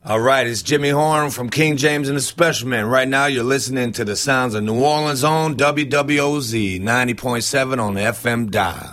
All right, it's Jimmy Horn from King James and the Special Men. Right now, you're listening to the sounds of New Orleans' own WWOZ 90.7 on the FM dial.